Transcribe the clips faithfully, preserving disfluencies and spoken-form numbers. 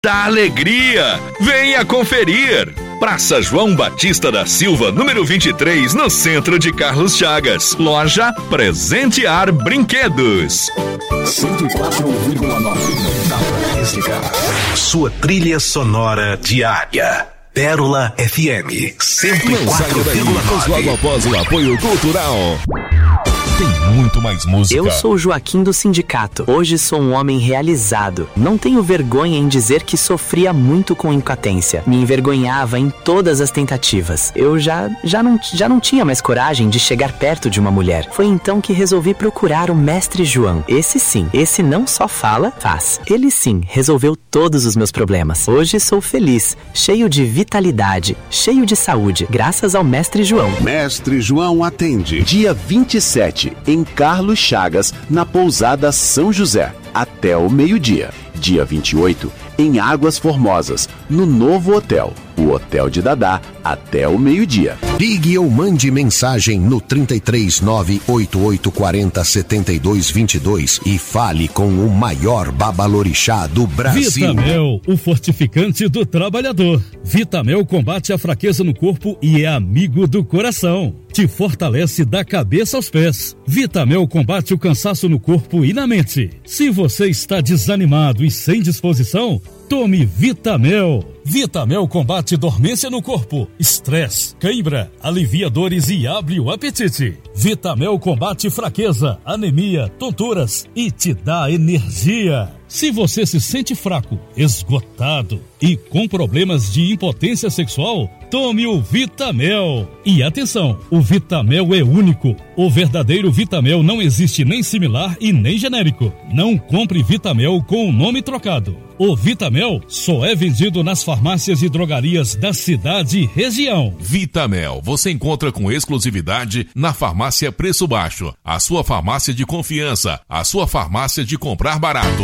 da alegria. Venha conferir. Praça João Batista da Silva, número vinte e três, no centro de Carlos Chagas. Loja Presentear Brinquedos. cento e quatro vírgula nove Sua trilha sonora diária. Pérola F M cento e quatro vírgula nove. Logo após o apoio cultural. Tem muito mais música. Eu sou o Joaquim do Sindicato. Hoje sou um homem realizado. Não tenho vergonha em dizer que sofria muito com impotência. Me envergonhava em todas as tentativas. Eu já, já, não, já não tinha mais coragem de chegar perto de uma mulher. Foi então que resolvi procurar o Mestre João. Esse sim, esse não só fala, faz. Ele sim resolveu todos os meus problemas. Hoje sou feliz, cheio de vitalidade, cheio de saúde, graças ao Mestre João. Mestre João atende dia vinte e sete em Carlos Chagas, na pousada São José, até o meio-dia. Dia vinte e oito em Águas Formosas, no novo hotel, o Hotel de Dadá, até o meio-dia. Ligue ou mande mensagem no trinta e três, nove oito oito quatro zero, sete dois dois dois e fale com o maior babalorixá do Brasil. Vitamel, o fortificante do trabalhador. Vitamel combate a fraqueza no corpo e é amigo do coração. Te fortalece da cabeça aos pés. Vitamel combate o cansaço no corpo e na mente. Se você está desanimado e sem disposição, tome Vitamel. Vitamel combate dormência no corpo, estresse, cãibra, alivia dores e abre o apetite. Vitamel combate fraqueza, anemia, tonturas e te dá energia. Se você se sente fraco, esgotado e com problemas de impotência sexual, tome o Vitamel. E atenção, o Vitamel é único. O verdadeiro Vitamel não existe nem similar e nem genérico. Não compre Vitamel com o nome trocado. O Vitamel só é vendido nas farmácias e drogarias da cidade e região. Vitamel, você encontra com exclusividade na Farmácia Preço Baixo. A sua farmácia de confiança, a sua farmácia de comprar barato.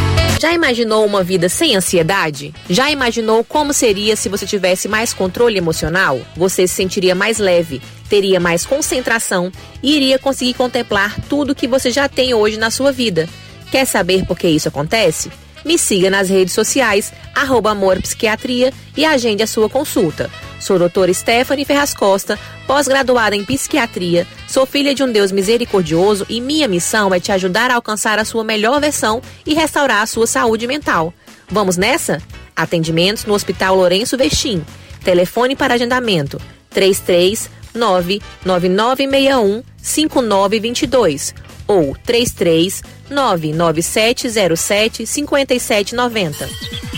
Já imaginou uma vida sem ansiedade? Já imaginou como seria se você tivesse mais controle emocional? Você se sentiria mais leve, teria mais concentração e iria conseguir contemplar tudo que você já tem hoje na sua vida. Quer saber por que isso acontece? Me siga nas redes sociais, arroba Amor Psiquiatria, e agende a sua consulta. Sou doutora Stephanie Ferraz Costa, pós-graduada em psiquiatria, sou filha de um Deus misericordioso e minha missão é te ajudar a alcançar a sua melhor versão e restaurar a sua saúde mental. Vamos nessa? Atendimentos no Hospital Lourenço Vestim. Telefone para agendamento três três nove nove nove seis um cinco nove dois dois ou três três nove nove sete zero sete cinco sete nove zero.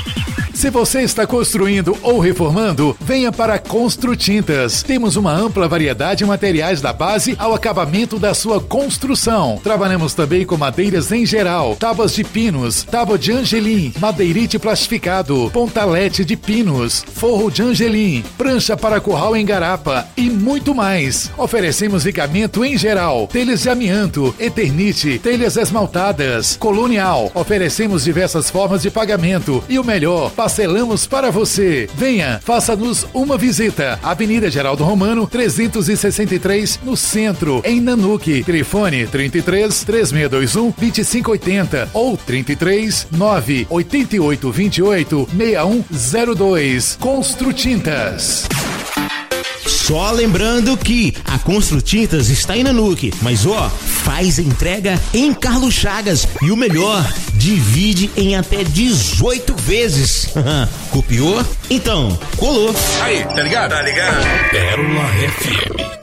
Se você está construindo ou reformando, venha para Construtintas. Temos uma ampla variedade de materiais da base ao acabamento da sua construção. Trabalhamos também com madeiras em geral, tábuas de pinos, tábua de angelim, madeirite plastificado, pontalete de pinos, forro de angelim, prancha para curral em garapa e muito mais. Oferecemos vigamento em geral, telhas de amianto, eternite, telhas esmaltadas, colonial. Oferecemos diversas formas de pagamento e o melhor, parcelamos para você. Venha, faça-nos uma visita. Avenida Geraldo Romano, trezentos e sessenta e três, no centro, em Nanuque. Telefone trinta e três, três seis dois um, dois cinco oito zero ou trinta e três, nove oito oito dois oito, seis um zero dois. Construtintas. Só lembrando que a Construtintas está em Nanuque, mas ó, faz entrega em Carlos Chagas e o melhor, divide em até dezoito vezes. Copiou? Então, colou. Aí, tá ligado? Tá ligado? Pérola F M.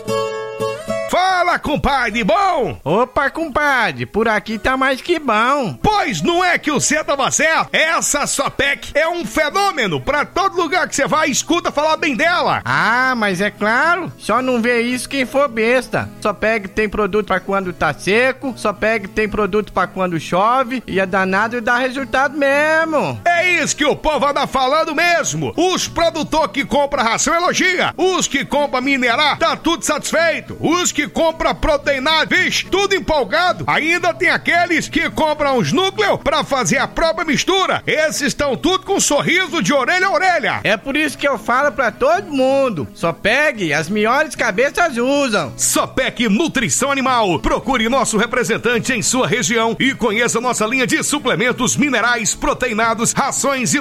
Fala, compadre, bom? Opa, compadre, por aqui tá mais que bom. Pois não é que o cê tava certo? Essa Sopec é um fenômeno. Pra todo lugar que você vai, escuta falar bem dela. Ah, mas é claro, só não vê isso quem for besta. Sopec tem produto pra quando tá seco, Sopec tem produto pra quando chove, e é danado e dá resultado mesmo. É isso que o povo anda falando mesmo. Os produtores que compram ração elogia, os que compram minerar, tá tudo satisfeito. Os que compra proteinado, vixe, tudo empolgado. Ainda tem aqueles que compram os núcleos pra fazer a própria mistura. Esses estão tudo com um sorriso de orelha a orelha. É por isso que eu falo pra todo mundo, só pegue, as melhores cabeças usam. Sopec Nutrição Animal. Procure nosso representante em sua região e conheça nossa linha de suplementos minerais, proteinados, ração promoções